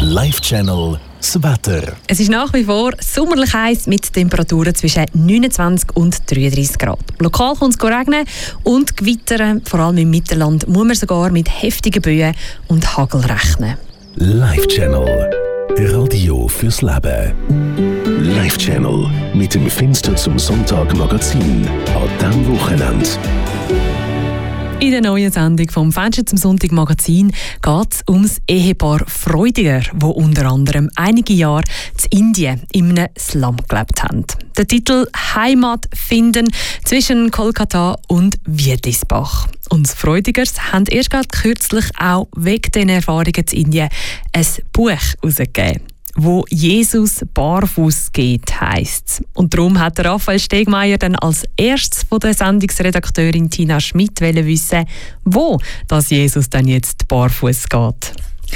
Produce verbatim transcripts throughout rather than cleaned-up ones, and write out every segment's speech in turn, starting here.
Live Channel das Wetter. Es ist nach wie vor sommerlich heiß mit Temperaturen zwischen neunundzwanzig und dreiunddreißig Grad. Lokal kann es regnen und gewittern. Vor allem im Mittelland muss man sogar mit heftigen Böen und Hagel rechnen. Live Channel. Radio fürs Leben. Live Channel mit dem Fenster zum Sonntag Magazin an diesem Wochenende. In der neuen Sendung vom Fenster zum Sonntag Magazin geht es ums Ehepaar Freudiger, wo unter anderem einige Jahre in Indien in einem Slum gelebt haben. Der Titel «Heimat finden» zwischen Kolkata und Wittlisbach. Und die Freudigers haben erst gerade kürzlich auch wegen diesen Erfahrungen in Indien ein Buch herausgegeben, wo Jesus barfuß geht, heisst. Und darum hat Raphael Stegmeier dann als erstes von der Sendungsredakteurin Tina Schmidt wissen, wo das Jesus dann jetzt barfuß geht.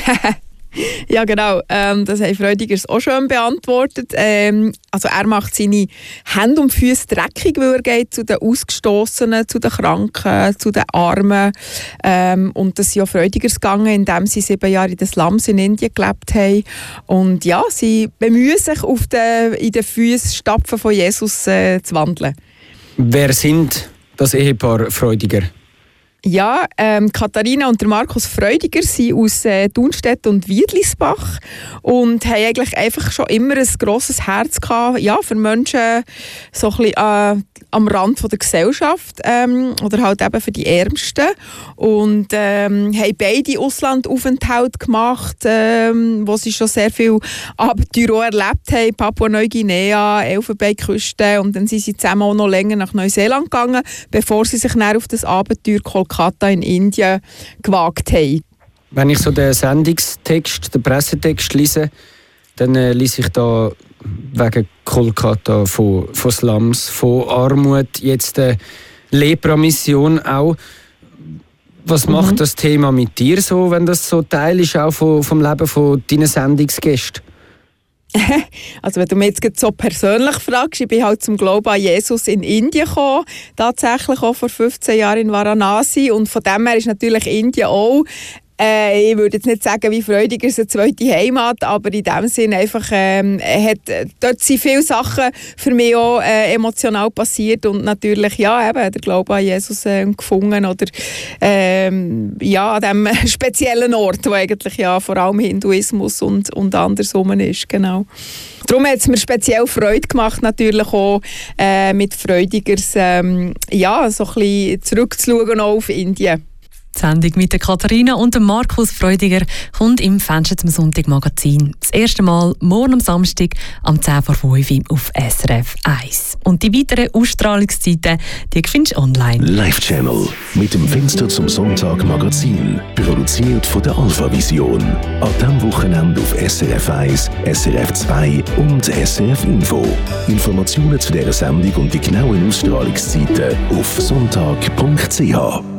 Ja, genau. Ähm, das haben Freudigers auch schon beantwortet. Ähm, also er macht seine Hände und Füße dreckig, weil er geht zu den Ausgestossenen, zu den Kranken, zu den Armen. Ähm, und das sind ja Freudigers gegangen, indem sie sieben Jahre in den Slums in Indien gelebt haben. Und ja, sie bemühen sich, auf den, in den Fußstapfen von Jesus äh, zu wandeln. Wer sind das Ehepaar Freudiger? Ja, ähm, Katharina und der Markus Freudiger sind aus äh, Thunstedt und Wittlisbach und haben eigentlich einfach schon immer ein grosses Herz gehabt, ja, für Menschen so ein bisschen äh, am Rand von der Gesellschaft ähm, oder halt eben für die Ärmsten und ähm, haben beide Auslandaufenthalte gemacht, ähm, wo sie schon sehr viel Abenteuer auch erlebt haben, Papua-Neuguinea, Elfenbeinküste, und dann sind sie zusammen auch noch länger nach Neuseeland gegangen, bevor sie sich dann auf das Abenteuer Kolkata in Indien gewagt haben. Wenn ich so den Sendungstext, den Pressetext lese, dann äh, lese ich da wegen Kolkata von, von Slums, von Armut, jetzt eine Lepra-Mission auch. Was mhm. macht das Thema mit dir so, wenn das so Teil ist auch von, vom Leben von deinen Sendungsgästen? Also wenn du mich jetzt so persönlich fragst, ich bin halt zum Glauben an Jesus in Indien gekommen, tatsächlich auch vor fünfzehn Jahren in Varanasi, und von dem her ist natürlich Indien auch, äh, ich würde jetzt nicht sagen, wie Freudiger ist eine zweite Heimat, aber in dem Sinne einfach, ähm, hat, dort sind viele Sachen für mich auch äh, emotional passiert und natürlich, ja, eben, der Glaube an Jesus äh, gefunden oder ähm, ja, an diesem speziellen Ort, wo eigentlich ja vor allem Hinduismus und, und andersrum ist, genau. Darum hat es mir speziell Freude gemacht, natürlich auch äh, mit Freudigers, ähm, ja, so ein bisschen zurückzuschauen auf Indien. Die Sendung mit der Katharina und dem Markus Freudiger kommt im Fenster zum Sonntag Magazin. Das erste Mal morgen am Samstag am zehn vor fünf auf S R F eins. Und die weiteren Ausstrahlungszeiten, die findest du online. Live Channel mit dem Fenster zum Sonntag Magazin. Produziert von der Alpha Vision. An diesem Wochenende auf S R F eins, S R F zwei und S R F Info. Informationen zu dieser Sendung und die genauen Ausstrahlungszeiten auf sonntag punkt c h.